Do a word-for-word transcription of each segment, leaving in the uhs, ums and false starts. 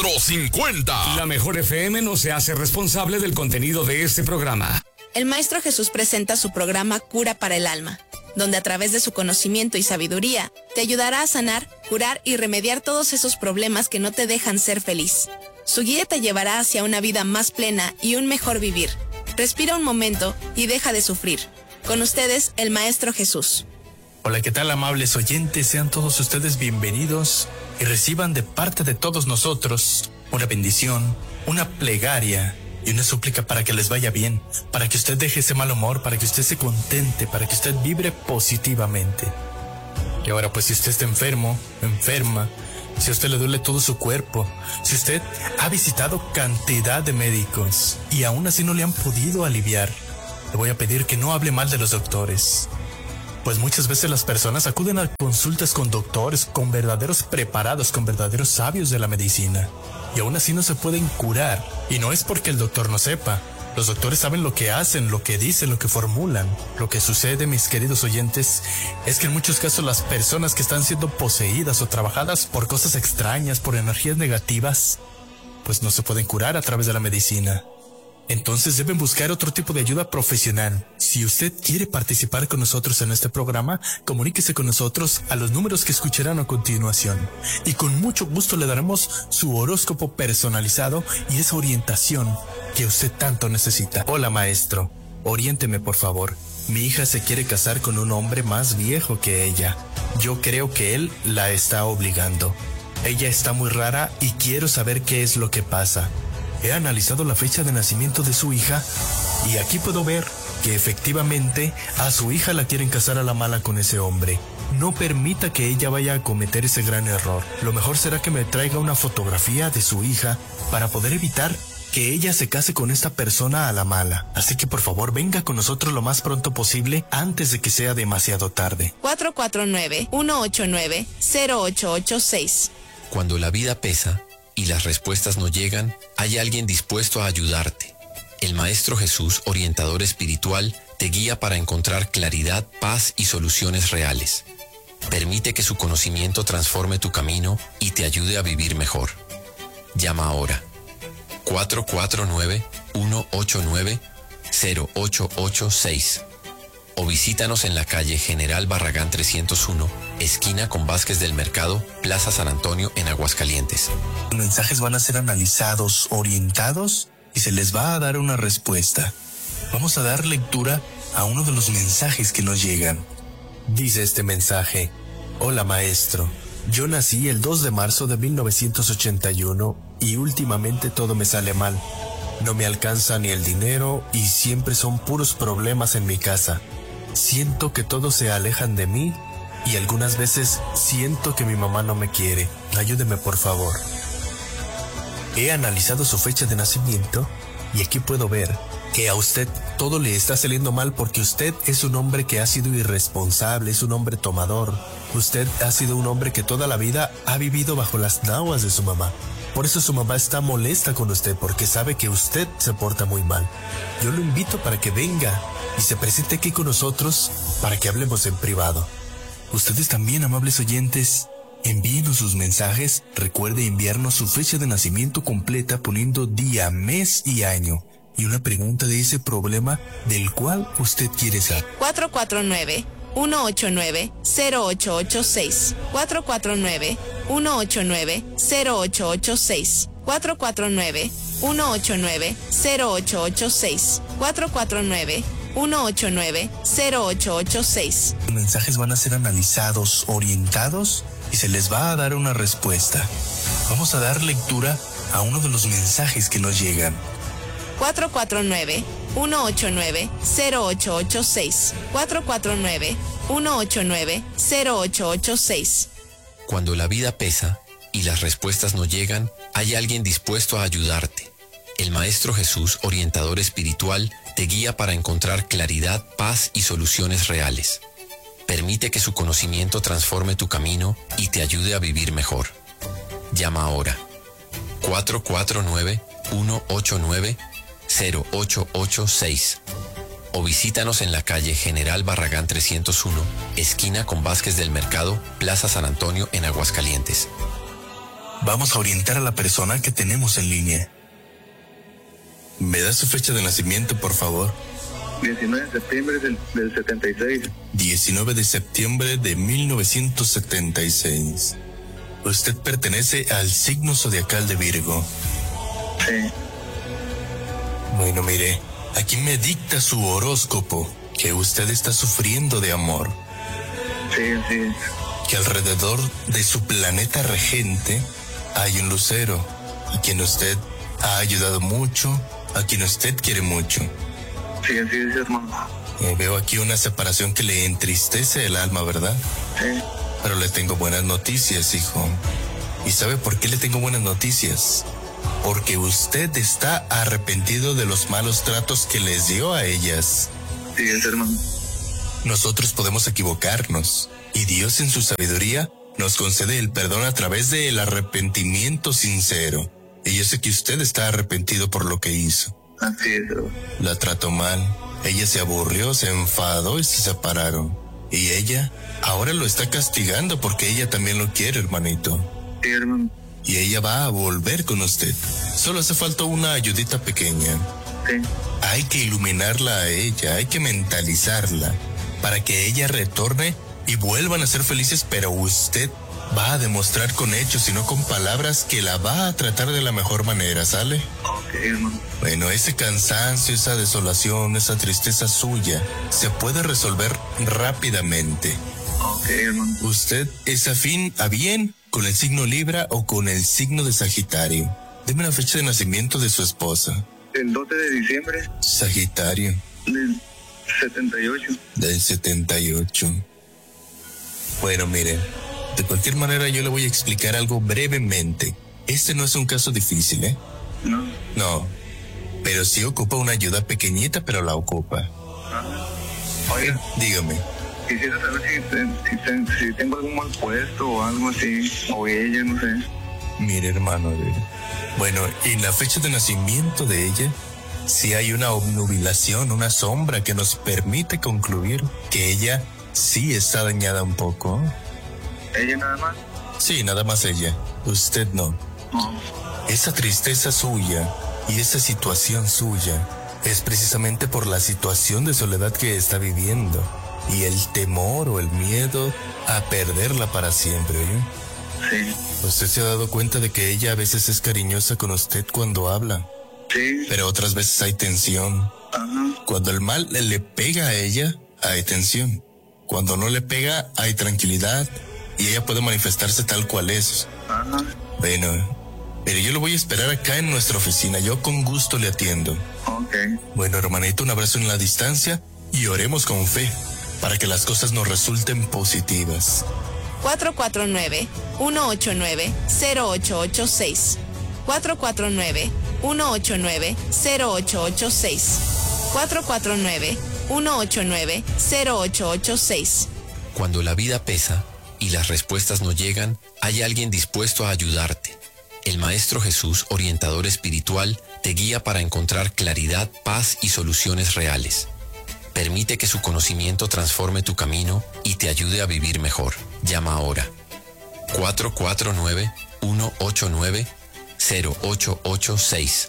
cuatro cincuenta. La Mejor F M no se hace responsable del contenido de este programa. El Maestro Jesús presenta su programa Cura para el Alma, donde a través de su conocimiento y sabiduría te ayudará a sanar, curar y remediar todos esos problemas que no te dejan ser feliz. Su guía te llevará hacia una vida más plena y un mejor vivir. Respira un momento y deja de sufrir. Con ustedes, el Maestro Jesús. Hola, ¿qué tal, amables oyentes? Sean todos ustedes bienvenidos y reciban de parte de todos nosotros una bendición, una plegaria y una súplica para que les vaya bien, para que usted deje ese mal humor, para que usted se contente, para que usted vibre positivamente. Y ahora, pues, si usted está enfermo, enferma, si a usted le duele todo su cuerpo, si usted ha visitado cantidad de médicos y aún así no le han podido aliviar, le voy a pedir que no hable mal de los doctores. Pues muchas veces las personas acuden a consultas con doctores, con verdaderos preparados, con verdaderos sabios de la medicina. Y aún así no se pueden curar. Y no es porque el doctor no sepa. Los doctores saben lo que hacen, lo que dicen, lo que formulan. Lo que sucede, mis queridos oyentes, es que en muchos casos las personas que están siendo poseídas o trabajadas por cosas extrañas, por energías negativas, pues no se pueden curar a través de la medicina. Entonces deben buscar otro tipo de ayuda profesional. Si usted quiere participar con nosotros en este programa, comuníquese con nosotros a los números que escucharán a continuación. Y con mucho gusto le daremos su horóscopo personalizado y esa orientación que usted tanto necesita. Hola, maestro. Oriénteme, por favor. Mi hija se quiere casar con un hombre más viejo que ella. Yo creo que él la está obligando. Ella está muy rara y quiero saber qué es lo que pasa. He analizado la fecha de nacimiento de su hija y aquí puedo ver que efectivamente a su hija la quieren casar a la mala con ese hombre. No permita que ella vaya a cometer ese gran error. Lo mejor será que me traiga una fotografía de su hija para poder evitar que ella se case con esta persona a la mala. Así que por favor venga con nosotros lo más pronto posible antes de que sea demasiado tarde. cuatro cuatro nueve, uno ocho nueve, cero ocho ocho seis. Cuando la vida pesa y las respuestas no llegan, hay alguien dispuesto a ayudarte. El Maestro Jesús, orientador espiritual, te guía para encontrar claridad, paz y soluciones reales. Permite que su conocimiento transforme tu camino y te ayude a vivir mejor. Llama ahora. cuatro cuatro nueve, uno ocho nueve, cero ocho ocho seis. O visítanos en la calle General Barragán trescientos uno, esquina con Vázquez del Mercado, Plaza San Antonio, en Aguascalientes. Los mensajes van a ser analizados, orientados y se les va a dar una respuesta. Vamos a dar lectura a uno de los mensajes que nos llegan. Dice este mensaje: Hola, maestro. Yo nací el dos de marzo de mil novecientos ochenta y uno y últimamente todo me sale mal. No me alcanza ni el dinero y siempre son puros problemas en mi casa. Siento que todos se alejan de mí y algunas veces siento que mi mamá no me quiere. Ayúdeme, por favor. He analizado su fecha de nacimiento y aquí puedo ver que a usted todo le está saliendo mal porque usted es un hombre que ha sido irresponsable, es un hombre tomador. Usted ha sido un hombre que toda la vida ha vivido bajo las náuseas de su mamá. Por eso su mamá está molesta con usted, porque sabe que usted se porta muy mal. Yo lo invito para que venga y se presente aquí con nosotros para que hablemos en privado. Ustedes también, amables oyentes, envíenos sus mensajes. Recuerde enviarnos su fecha de nacimiento completa poniendo día, mes y año. Y una pregunta de ese problema del cual usted quiere saber. cuatro cuatro nueve, uno ocho nueve, cero ocho ocho seis. cuatro cuatro nueve, uno ocho nueve, cero ocho ocho seis. cuatro cuatro nueve, uno ocho nueve, cero ocho ocho seis. cuatro cuatro nueve, uno ocho nueve, cero ocho ocho seis. Los mensajes van a ser analizados, orientados y se les va a dar una respuesta. Vamos a dar lectura a uno de los mensajes que nos llegan. cuatro cuatro nueve, uno ocho nueve, cero ocho ocho seis. cuatro cuatro nueve, uno ocho nueve, cero ocho ocho seis. Cuando la vida pesa y las respuestas no llegan, hay alguien dispuesto a ayudarte. El Maestro Jesús, orientador espiritual, te guía para encontrar claridad, paz y soluciones reales. Permite que su conocimiento transforme tu camino y te ayude a vivir mejor. Llama ahora. cuatro cuatro nueve, uno ocho nueve, cero ocho ocho seis. O visítanos en la calle General Barragán trescientos uno, esquina con Vázquez del Mercado, Plaza San Antonio, en Aguascalientes. vamos a orientar a la persona que tenemos en línea. ¿Me da su fecha de nacimiento, por favor? diecinueve de septiembre del, del setenta y seis. diecinueve de septiembre de mil novecientos setenta y seis. Usted pertenece al signo zodiacal de Virgo. Sí. Bueno, mire, aquí me dicta su horóscopo que usted está sufriendo de amor. Sí, sí. Que alrededor de su planeta regente hay un lucero, a quien usted ha ayudado mucho, a quien usted quiere mucho. Sí, así es, hermano. Eh, veo aquí una separación que le entristece el alma, ¿verdad? Sí. Pero le tengo buenas noticias, hijo. ¿Y sabe por qué le tengo buenas noticias? Porque usted está arrepentido de los malos tratos que les dio a ellas. Sí, es, hermano. Nosotros podemos equivocarnos, y Dios en su sabiduría nos concede el perdón a través del arrepentimiento sincero. Y yo sé que usted está arrepentido por lo que hizo. Así es, hermano. La trató mal, ella se aburrió, se enfadó y se separaron. Y ella ahora lo está castigando porque ella también lo quiere, hermanito. Sí, hermano. Y ella va a volver con usted. Solo hace falta una ayudita pequeña. Sí. Hay que iluminarla a ella, hay que mentalizarla para que ella retorne y vuelvan a ser felices, pero usted va a demostrar con hechos y no con palabras que la va a tratar de la mejor manera, ¿sale? Ok, hermano. Bueno, ese cansancio, esa desolación, esa tristeza suya se puede resolver rápidamente. Ok, hermano. ¿Usted es afín a bien con el signo Libra o con el signo de Sagitario? Deme la fecha de nacimiento de su esposa. El doce de diciembre Sagitario. del setenta y ocho. Del setenta y ocho. Bueno, mire, de cualquier manera yo le voy a explicar algo brevemente. Este no es un caso difícil, ¿eh? No. No, pero sí ocupa una ayuda pequeñita, pero la ocupa. Ah. Oiga, Dígame. quisiera saber si, si, si, si tengo algún mal puesto o algo así, o ella, no sé. Mire, hermano, a ver. Bueno, en la fecha de nacimiento de ella, sí hay una obnubilación, una sombra que nos permite concluir que ella sí está dañada un poco. ¿Ella nada más? Sí, nada más ella. Usted no. No. Esa tristeza suya y esa situación suya es precisamente por la situación de soledad que está viviendo y el temor o el miedo a perderla para siempre, ¿eh? Sí. ¿Usted se ha dado cuenta de que ella a veces es cariñosa con usted cuando habla? Sí. Pero otras veces hay tensión. Ajá. Cuando el mal le pega a ella, hay tensión. Cuando no le pega, hay tranquilidad y ella puede manifestarse tal cual es. Ajá. Bueno, pero yo lo voy a esperar acá en nuestra oficina. Yo con gusto le atiendo. Ok. Bueno, hermanito, un abrazo en la distancia y oremos con fe para que las cosas nos resulten positivas. cuatro cuatro nueve, uno ocho nueve, cero ocho ocho seis. cuatro cuatro nueve, uno ocho nueve, cero ocho ocho seis. cuatro cuatro nueve, uno ocho nueve, cero ocho ocho seis. Cuando la vida pesa y las respuestas no llegan, hay alguien dispuesto a ayudarte. El Maestro Jesús, orientador espiritual, te guía para encontrar claridad, paz y soluciones reales. Permite que su conocimiento transforme tu camino y te ayude a vivir mejor. Llama ahora. cuatro cuatro nueve, uno ocho nueve, cero ocho ocho seis.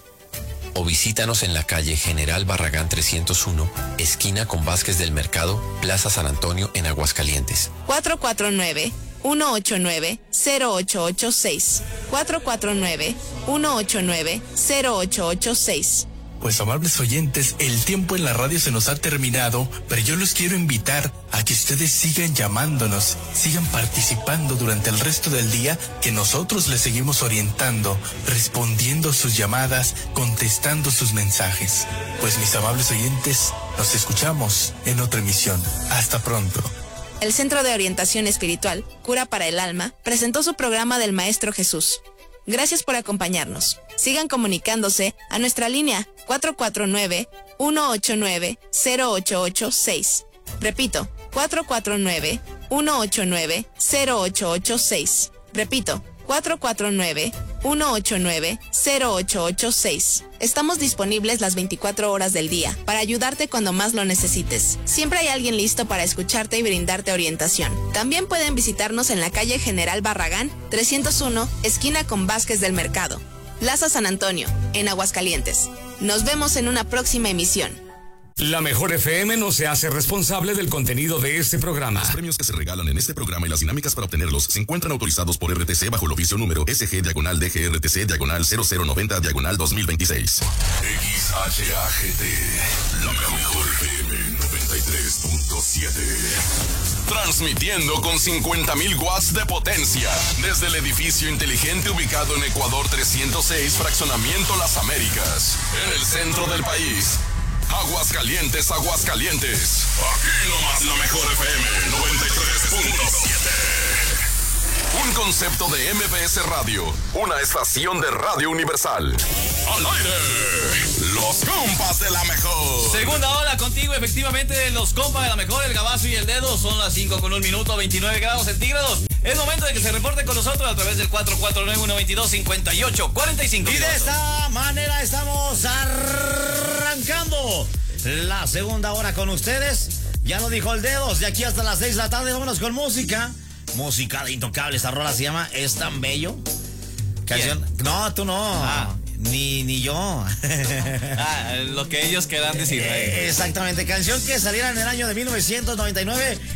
O visítanos en la calle General Barragán trescientos uno, esquina con Vázquez del Mercado, Plaza San Antonio, en Aguascalientes. cuatro cuatro nueve, uno ocho nueve, cero ocho ocho seis. cuatro cuatro nueve, uno ocho nueve, cero ocho ocho seis. Pues amables oyentes, el tiempo en la radio se nos ha terminado, pero yo los quiero invitar a que ustedes sigan llamándonos, sigan participando durante el resto del día, que nosotros les seguimos orientando, respondiendo sus llamadas, contestando sus mensajes. Pues mis amables oyentes, nos escuchamos en otra emisión. Hasta pronto. El Centro de Orientación Espiritual, Cura para el Alma, presentó su programa del Maestro Jesús. Gracias por acompañarnos. Sigan comunicándose a nuestra línea cuatro cuatro nueve, uno ocho nueve, cero ocho ocho seis. Repito, cuatro cuatro nueve, uno ocho nueve, cero ocho ocho seis. Repito, cuatro cuatro nueve, uno ocho nueve, cero ocho ocho seis. Estamos disponibles las veinticuatro horas del día para ayudarte cuando más lo necesites. Siempre hay alguien listo para escucharte y brindarte orientación. También pueden visitarnos en la calle General Barragán, trescientos uno, esquina con Vázquez del Mercado, Plaza San Antonio, en Aguascalientes. Nos vemos en una próxima emisión. La Mejor F M no se hace responsable del contenido de este programa. Los premios que se regalan en este programa y las dinámicas para obtenerlos se encuentran autorizados por R T C bajo el oficio número S G diagonal D G R T C diagonal cero cero noventa diagonal dos mil veintiséis. X H A G T, la Mejor F M noventa y tres punto siete. Transmitiendo con cincuenta mil watts de potencia desde el edificio inteligente ubicado en Ecuador trescientos seis, fraccionamiento Las Américas, en el centro del país. Aguascalientes, Aguascalientes. Aquí nomás la Mejor F M noventa y tres punto siete. Un concepto de M B S Radio, una estación de Radio Universal. ¡Al aire! Los compas de la Mejor. Segunda hora contigo, efectivamente, los compas de la Mejor, el Gabazo y el Dedo. Son las cinco con un minuto, veintinueve grados centígrados. Es momento de que se reporten con nosotros a través del cuatro cuatro nueve, uno dos dos, cinco ocho cuatro cinco. Y de esta manera estamos arrancando la segunda hora con ustedes. Ya lo dijo el Dedos, de aquí hasta las seis de la tarde. Vámonos con música. Música de Intocable. Esta rola se llama Es tan bello. Canción. ¿Quién? No, tú no. Ah. Ni, ni yo. Ah, lo que ellos quieran decir. Eh, exactamente. Canción que saliera en el año de mil novecientos noventa y nueve